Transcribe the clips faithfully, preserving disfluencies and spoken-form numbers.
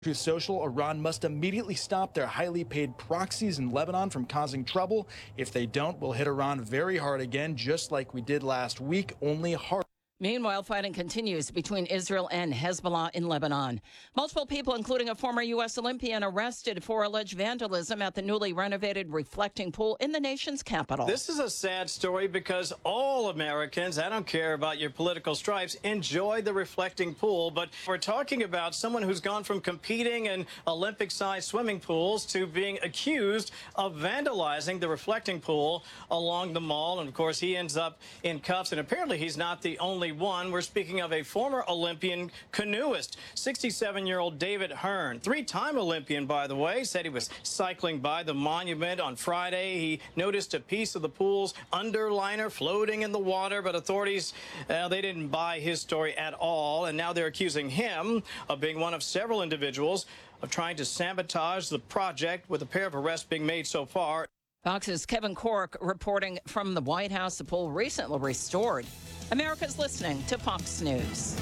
Truth Social, Iran must immediately stop their highly paid proxies in Lebanon from causing trouble. If they don't, we'll hit Iran very hard again, just like we did last week, only hard. Meanwhile, fighting continues between Israel and Hezbollah in Lebanon. Multiple people, including a former U S Olympian, arrested for alleged vandalism at the newly renovated reflecting pool in the nation's capital. This is a sad story because all Americans, I don't care about your political stripes, enjoy the reflecting pool. But we're talking about someone who's gone from competing in Olympic-sized swimming pools to being accused of vandalizing the reflecting pool along the mall. And, of course, he ends up in cuffs. And apparently he's not the only one. We're speaking of a former Olympian canoeist, sixty-seven-year-old David Hearn, three-time Olympian, by the way, said he was cycling by the monument on Friday. He noticed a piece of the pool's underliner floating in the water, but authorities, uh, they didn't buy his story at all, and now they're accusing him of being one of several individuals of trying to sabotage the project, with a pair of arrests being made so far. Fox's Kevin Corke reporting from the White House. The pool recently restored. America's listening to Fox News.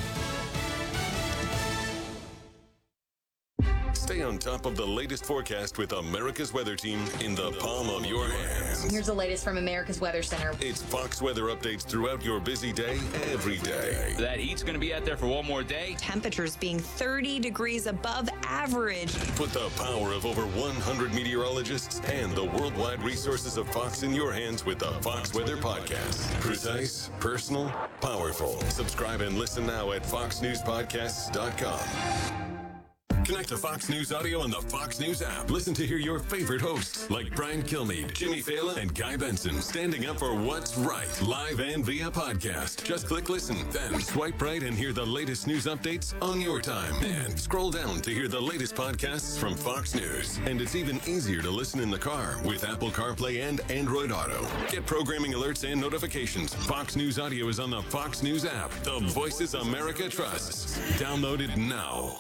Stay on top of the latest forecast with America's Weather Team in the palm of your hands. Here's the latest from America's Weather Center. It's Fox weather updates throughout your busy day, every day. That heat's going to be out there for one more day. Temperatures being thirty degrees above average. Put the power of over one hundred meteorologists and the worldwide resources of Fox in your hands with the Fox Weather Podcast. Precise, personal, powerful. Subscribe and listen now at fox news podcasts dot com. Connect to Fox News Audio on the Fox News app. Listen to hear your favorite hosts like Brian Kilmeade, Jimmy Fallon, and Guy Benson standing up for what's right, live and via podcast. Just click listen, then swipe right and hear the latest news updates on your time. And scroll down to hear the latest podcasts from Fox News. And it's even easier to listen in the car with Apple CarPlay and Android Auto. Get programming alerts and notifications. Fox News Audio is on the Fox News app. The voices America trusts. Download it now.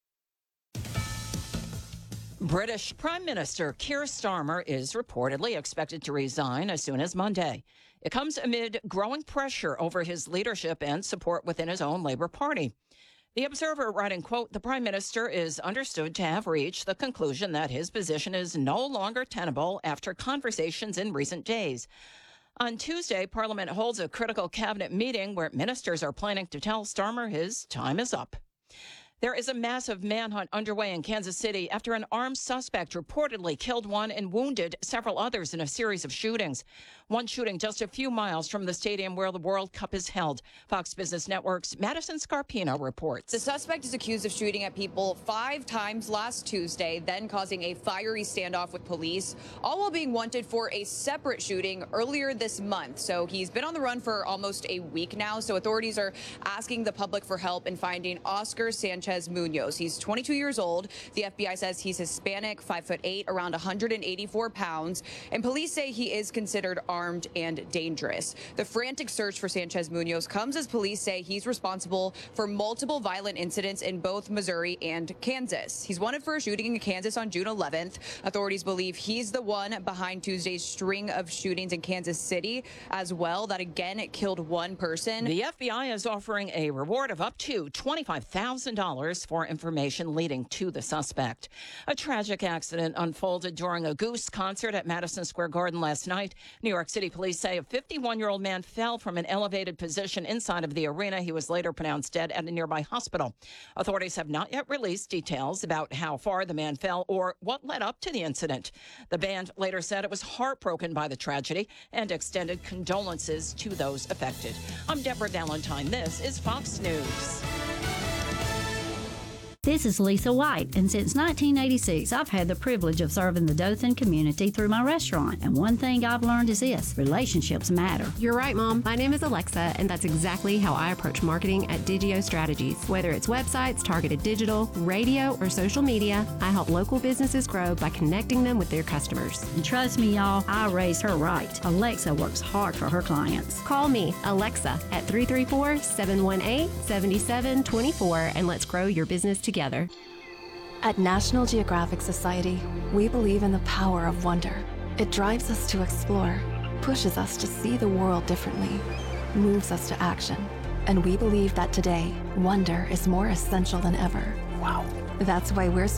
British Prime Minister Keir Starmer is reportedly expected to resign as soon as Monday. It comes amid growing pressure over his leadership and support within his own Labour Party. The Observer writing, quote, the Prime Minister is understood to have reached the conclusion that his position is no longer tenable after conversations in recent days. On Tuesday, Parliament holds a critical cabinet meeting where ministers are planning to tell Starmer his time is up. There is a massive manhunt underway in Kansas City after an armed suspect reportedly killed one and wounded several others in a series of shootings. One shooting just a few miles from the stadium where the World Cup is held. Fox Business Network's Madison Scarpino reports. The suspect is accused of shooting at people five times last Tuesday, then causing a fiery standoff with police, all while being wanted for a separate shooting earlier this month. So he's been on the run for almost a week now. So authorities are asking the public for help in finding Oscar Sanchez Munoz. He's twenty-two years old. The F B I says he's Hispanic, five foot eight, around one hundred eighty-four pounds, and police say he is considered armed and dangerous. The frantic search for Sanchez Munoz comes as police say he's responsible for multiple violent incidents in both Missouri and Kansas. He's wanted for a shooting in Kansas on June eleventh. Authorities believe he's the one behind Tuesday's string of shootings in Kansas City as well, that again killed one person. The F B I is offering a reward of up to twenty-five thousand dollars for information leading to the suspect. A tragic accident unfolded during a Goose concert at Madison Square Garden last night. New York City police say a fifty-one-year-old man fell from an elevated position inside of the arena. He was later pronounced dead at a nearby hospital. Authorities have not yet released details about how far the man fell or what led up to the incident. The band later said it was heartbroken by the tragedy and extended condolences to those affected. I'm Deborah Valentine. This is Fox News. This is Lisa White, and since nineteen eighty-six, I've had the privilege of serving the Dothan community through my restaurant. And one thing I've learned is this: relationships matter. You're right, Mom. My name is Alexa, and that's exactly how I approach marketing at Digio Strategies. Whether it's websites, targeted digital, radio, or social media, I help local businesses grow by connecting them with their customers. And trust me, y'all, I raised her right. Alexa works hard for her clients. Call me, Alexa, at three three four, seven one eight, seven seven two four, and let's grow your business together. Together. At National Geographic Society, we believe in the power of wonder. It drives us to explore, pushes us to see the world differently, moves us to action. And we believe that today, wonder is more essential than ever. Wow. That's why we're